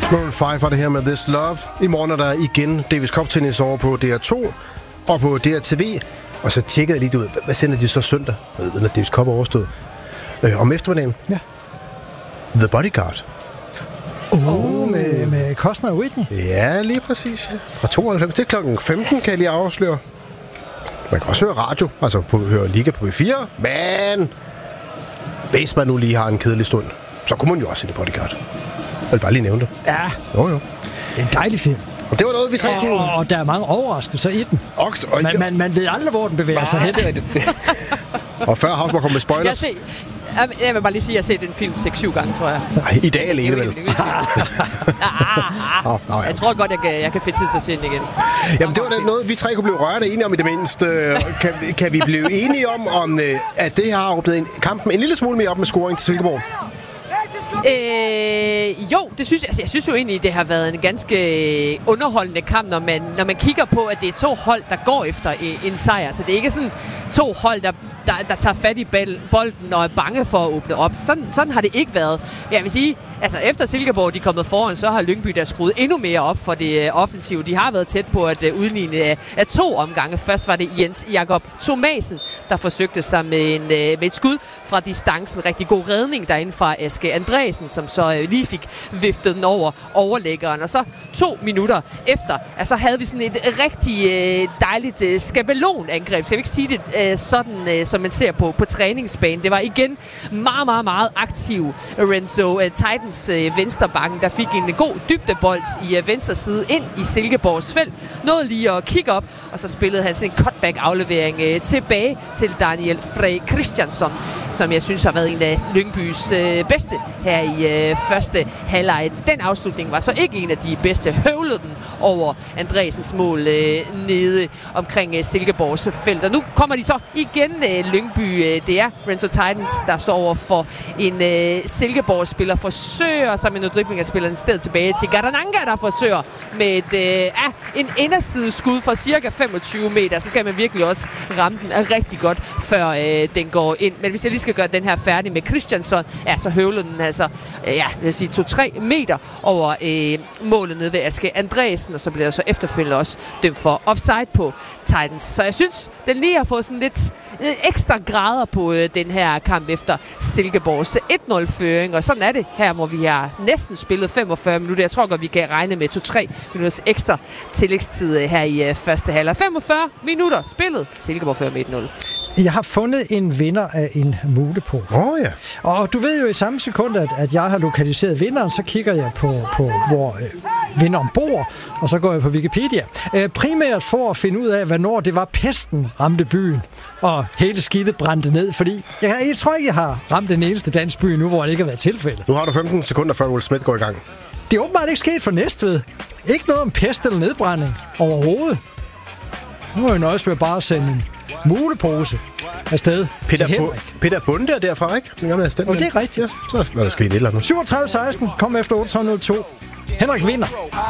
Maroon 5 var det her med This Love. I morgen er der igen Davis Cup Tennis over på DR2 og på DRTV. Og så tjekkede jeg lige ud, hvad sender de så søndag, når Davis Cup er overstået? Om eftermiddagen? Ja. The Bodyguard. Med Costner og Whitney? Ja, lige præcis. Ja. Fra 92 til klokken 15 kan jeg lige afsløre. Man kan også høre radio, altså høre Liga på B4. Men hvis man nu lige har en kedelig stund, så kunne man jo også se The Bodyguard. Jeg vil bare lige nævne det. Ja. Jo. En dejlig film. Og det var noget, vi tre kunne... Og der er mange overraskelser i den. Man ved aldrig, hvor den bevæger sig hen. Og før Hausmann kom med spoilers. Jeg vil bare lige sige, at jeg har set den film 6-7 gange, tror jeg. Nej, i dag alene vel. Jeg tror godt, jeg kan finde tid til at se den igen. Jamen, det var da noget, vi tre kunne blive rørende enige om i det mindste. Kan vi blive enige om, at det her har åbnet kampen en lille smule mere op med scoring til Silkeborg? Jo, det synes jeg. Altså, jeg synes jo egentlig, det har været en ganske underholdende kamp, når man kigger på, at det er to hold, der går efter en sejr. Så det er ikke sådan to hold, der tager fat i bolden og er bange for at åbne op. Sådan har det ikke været. Jeg vil sige, altså efter Silkeborg de er kommet foran, så har Lyngby der skruet endnu mere op for det offensive. De har været tæt på at udligne af 2 omgange. Først var det Jens Jakob Thomasen, der forsøgte sig med et skud fra distancen. Rigtig god redning derinde fra Aske Andresen, som så lige fik viftet den over overlæggeren. Og så 2 minutter efter, altså havde vi sådan et rigtig dejligt skabelonangreb. Så jeg vil ikke sige det sådan, som man ser på træningsbanen. Det var igen meget, meget, meget aktiv Renzo Titans venstrebakken, der fik en god dybdebold i venstre side ind i Silkeborgs felt. Nåede lige at kigge op, og så spillede han sådan en cutback-aflevering tilbage til Daniel Frey Christiansson, som jeg synes har været en af Lyngbys bedste her i første halvleg. Den afslutning var så ikke en af de bedste. Høvlede den over Andresens mål nede omkring Silkeborgs felt. Og nu kommer de så igen Lyngby. Det er Renzo Titans, der står over for en Silkeborg-spiller. Forsøger sig med noget dribling af spilleren i stedet tilbage til Gardananga, der forsøger med en inderside skud fra cirka 25 meter. Så skal man virkelig også ramme den rigtig godt, før den går ind. Men hvis jeg lige skal gøre den her færdig med Christiansson, så høvler den altså, jeg vil sige 2-3 meter over målet nede ved Aske Andresen, og så bliver der så efterfølgende også dømt for offside på Titans. Så jeg synes, den lige har fået sådan lidt ekstra grader på den her kamp efter Silkeborgs 1-0-føring, og sådan er det her, hvor vi har næsten spillet 45 minutter. Jeg tror godt, vi kan regne med 2-3 minutters ekstra tillægstid her i første halvleg. 45 minutter spillet. Silkeborg fører med 1-0. Jeg har fundet en vinder af en mulepose. Ja. Og du ved jo i samme sekund, at jeg har lokaliseret vinderen, så kigger jeg på hvor vinderen bor, og så går jeg på Wikipedia. Primært for at finde ud af, hvornår det var pesten ramte byen, og hele skidtet brændte ned, fordi jeg tror ikke, jeg har ramt den eneste dansk by nu, hvor det ikke har været tilfældet. Nu har du 15 sekunder, før Will Smith går i gang. Det er åbenbart ikke sket for Næstved. Ikke noget om pest eller nedbrænding overhovedet. Nu er jeg nøjes med bare at sende en mulepose afsted. Peter Bunde er derfra, ikke? Det er rigtigt. Ja, så er der sket et eller andet. 37-16, kom efter 802. Henrik vinder.